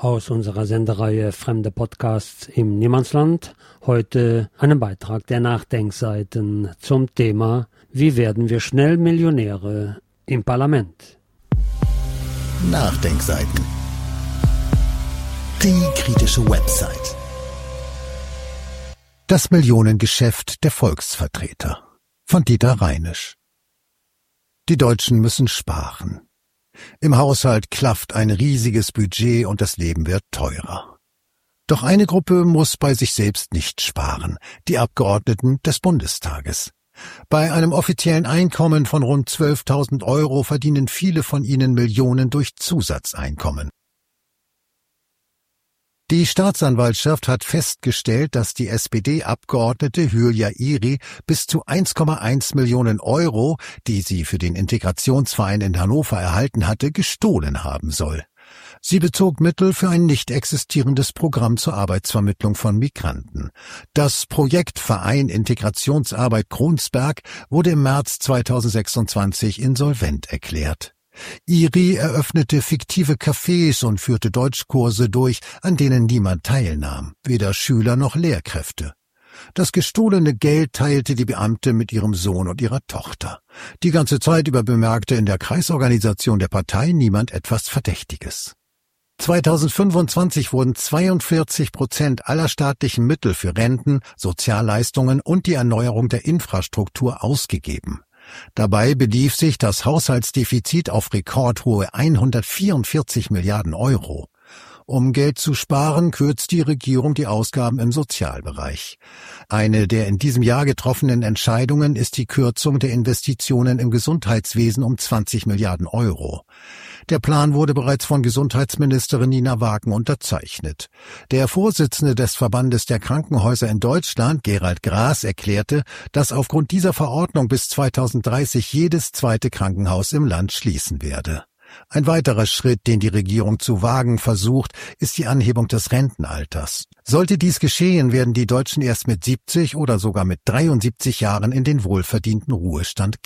aus unserer Sendereihe Fremde Podcasts im Niemandsland. Heute einen Beitrag der Nachdenkseiten zum Thema: Wie werden wir schnell Millionäre im Parlament? Nachdenkseiten. Die kritische Website. Das Millionengeschäft der Volksvertreter von Dieter Reinisch. Die Deutschen müssen sparen. Im Haushalt klafft ein riesiges Budget und das Leben wird teurer. Doch eine Gruppe muss bei sich selbst nicht sparen: die Abgeordneten des Bundestages. Bei einem offiziellen Einkommen von rund 12.000 Euro verdienen viele von ihnen Millionen durch Zusatzeinkommen. Die Staatsanwaltschaft hat festgestellt, dass die SPD-Abgeordnete Hülya Iri bis zu 1,1 Millionen Euro, die sie für den Integrationsverein in Hannover erhalten hatte, gestohlen haben soll. Sie bezog Mittel für ein nicht existierendes Programm zur Arbeitsvermittlung von Migranten. Das Projekt Verein Integrationsarbeit Kronsberg wurde im März 2026 insolvent erklärt. Iri eröffnete fiktive Cafés und führte Deutschkurse durch, an denen niemand teilnahm, weder Schüler noch Lehrkräfte. Das gestohlene Geld teilte die Beamte mit ihrem Sohn und ihrer Tochter. Die ganze Zeit über bemerkte in der Kreisorganisation der Partei niemand etwas Verdächtiges. 2025 wurden 42% aller staatlichen Mittel für Renten, Sozialleistungen und die Erneuerung der Infrastruktur ausgegeben. Dabei belief sich das Haushaltsdefizit auf rekordhohe 144 Milliarden Euro. Um Geld zu sparen, kürzt die Regierung die Ausgaben im Sozialbereich. Eine der in diesem Jahr getroffenen Entscheidungen ist die Kürzung der Investitionen im Gesundheitswesen um 20 Milliarden Euro. Der Plan wurde bereits von Gesundheitsministerin Nina Wagen unterzeichnet. Der Vorsitzende des Verbandes der Krankenhäuser in Deutschland, Gerald Grass, erklärte, dass aufgrund dieser Verordnung bis 2030 jedes zweite Krankenhaus im Land schließen werde. Ein weiterer Schritt, den die Regierung zu wagen versucht, ist die Anhebung des Rentenalters. Sollte dies geschehen, werden die Deutschen erst mit 70 oder sogar mit 73 Jahren in den wohlverdienten Ruhestand